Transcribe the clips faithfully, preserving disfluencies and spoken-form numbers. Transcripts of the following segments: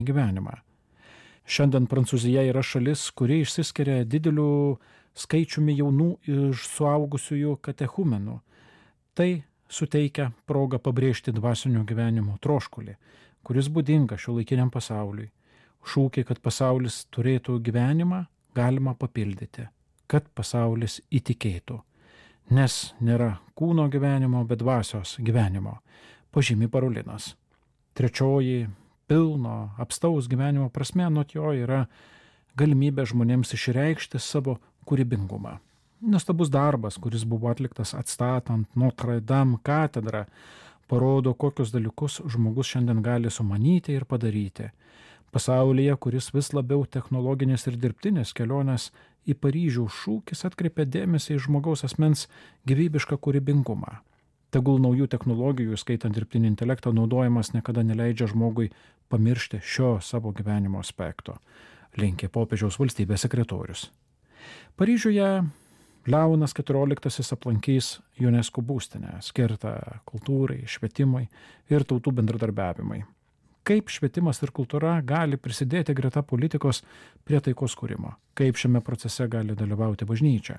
gyvenimą. Šiandien Prancūzija yra šalis, kuri išsiskiria dideliu skaičiumi jaunų ir suaugusiųjų katechumenų. Tai suteikia progą pabrėžti dvasinio gyvenimo troškulį, kuris būdinga šiuolaikiniam pasauliui. Šūkį, kad pasaulis turėtų gyvenimą, galima papildyti, kad pasaulis įtikėtų. Nes nėra kūno gyvenimo, bet dvasios gyvenimo, pažymi Parolinas. Trečioji pilno, apstaus gyvenimo prasme anot jo yra galimybė žmonėms išreikšti savo kūrybingumą. Nuostabus darbas, kuris buvo atliktas atstatant Notre Dame katedrą, parodo, kokius dalykus žmogus šiandien gali sumanyti ir padaryti. Pasaulyje, kuris vis labiau technologinės ir dirbtinės kelionės į Paryžių šūkis atkreipia dėmesį į žmogaus asmens gyvybišką kūrybingumą. Tegul naujų technologijų, skaitant dirbtinį intelektą, naudojimas niekada neleidžia žmogui pamiršti šio savo gyvenimo aspekto, linkė popiežiaus valstybės sekretorius. Paryžiuje Leonas keturioliktasis aplankys UNESCO būstinę, skirtą kultūrai, švietimui ir tautų bendradarbiavimui. Kaip švietimas ir kultūra gali prisidėti greta politikos prie taikos kūrimo, kaip šiame procese gali dalyvauti bažnyčia.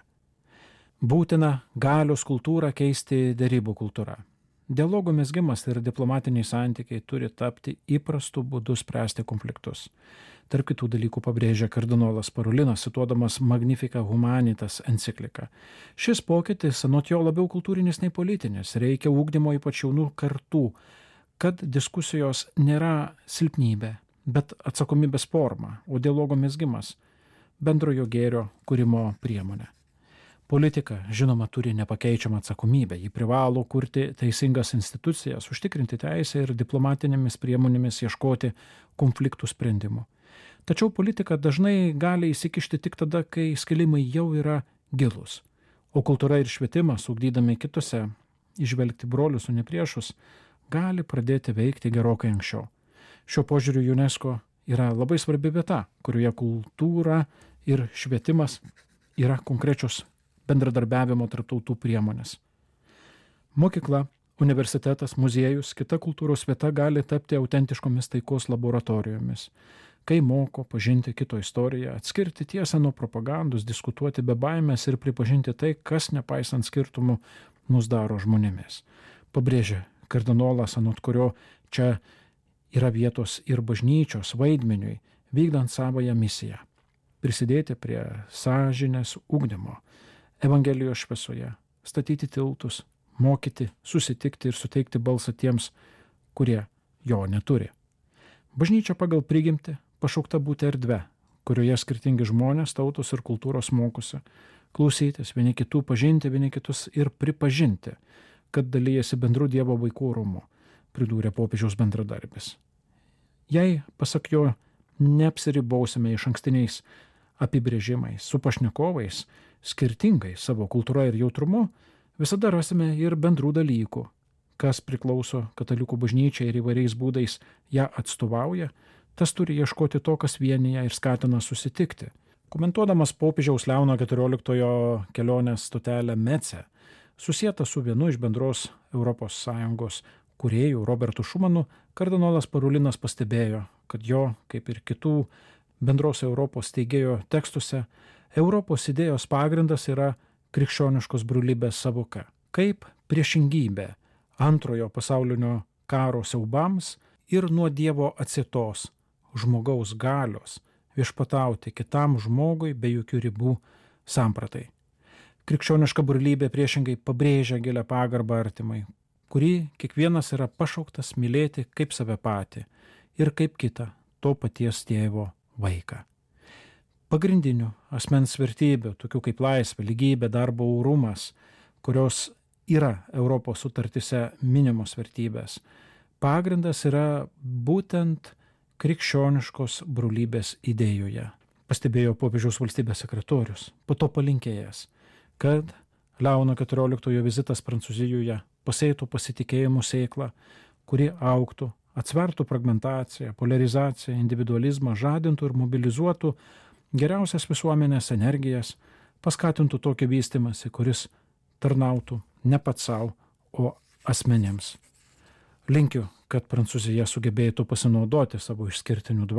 Būtina galios kultūrą keisti derybų kultūra. Dialogo mezgimas ir diplomatiniai santykiai turi tapti įprastų būdų spręsti konfliktus. Tarp kitų dalykų pabrėžia kardinolas Parolinas, cituodamas Magnifica Humanitas encikliką. Šis pokytis, anot jo, labiau kultūrinis nei politinis, reikia ugdymo ypač jaunų kartų, kad diskusijos nėra silpnybė, bet atsakomybės forma, o dialogo mezgimas bendrojo gėrio kūrimo priemonė. Politika, žinoma, turi nepakeičiamą atsakomybę, ji privalo kurti teisingas institucijas, užtikrinti teisę ir diplomatinėmis priemonėmis ieškoti konfliktų sprendimų. Tačiau politika dažnai gali įsikišti tik tada, kai skilimai jau yra gilus, o kultūra ir švietimas, ugdydami kitose, įžvelgti brolius, o ne priešus, gali pradėti veikti gerokai anksčiau. Šio požiūriu UNESCO yra labai svarbi vieta, kurioje kultūra ir švietimas yra konkrečios bendradarbiavimo tarp tautų priemonės. Mokykla, universitetas, muziejus, kita kultūros vieta gali tapti autentiškomis taikos laboratorijomis, kai moko pažinti kito istoriją, atskirti tiesą nuo propagandos, diskutuoti be baimės ir pripažinti tai, kas nepaisant skirtumų mus daro žmonėmis. Pabrėžia kardinolas, anot kurio čia yra vietos ir bažnyčios vaidmeniui, vykdant savąją misiją, prisidėti prie sąžinės ugdymo, Evangelijos šviesoje, statyti tiltus, mokyti, susitikti ir suteikti balsą tiems, kurie jo neturi. Bažnyčia pagal prigimtį pašaukta būti erdve, kurioje skirtingi žmonės, tautos ir kultūros mokosi, klausytis vieni kitų, pažinti vieni kitus ir pripažinti, kad dalyjasi bendru Dievo vaikų orumu, pridūrė popiežiaus bendradarbis. Jei, pasak jo, neapsiribausime iš ankstiniais apibrėžimais su pašnekovais, skirtingai savo kultūra ir jautrumu, visada rasime ir bendrų dalykų. Kas priklauso katalikų bažnyčiai ir įvairiais būdais ją atstovauja, tas turi ieškoti to, kas vienyje ir skatina susitikti. Komentuodamas popiežiaus Leono keturioliktojo kelionės stotelę Mece, susieta su vienu iš bendros Europos Sąjungos kūrėjų Robertu Šumanu, kardinolas Parolinas pastebėjo, kad jo, kaip ir kitų bendros Europos steigėjo tekstuose, Europos idėjos pagrindas yra krikščioniškos brolybės savoka, kaip priešingybė antrojo pasaulinio karo siaubams ir nuo Dievo atsietos žmogaus galios viešpatauti kitam žmogui be jokių ribų sampratai. Krikščioniška brolybė priešingai pabrėžia gilią pagarbą artimai, kurį kiekvienas yra pašauktas mylėti kaip save patį ir kaip kitą to paties tėvo vaiką. Pagrindinių asmens vertybių, tokių kaip laisvė, lygybė, darbo orumas, kurios yra Europos sutartyse minimos vertybės, pagrindas yra būtent krikščioniškos brolybės idėjoje, pastebėjo popiežiaus valstybės sekretorius, po to palinkėjęs, kad Leono keturioliktojo vizitas Prancūzijoje pasėtų pasitikėjimų sėklą, kuri augtų, atsvertų fragmentaciją, polarizaciją, individualizmą, žadintų ir mobilizuotų geriausias visuomenės energijas, paskatintų tokį vystymąsi, kuris tarnautų ne pats savo, o asmenėms. Linkiu, kad Prancūzija sugebėtų pasinaudoti savo išskirtinių dvasių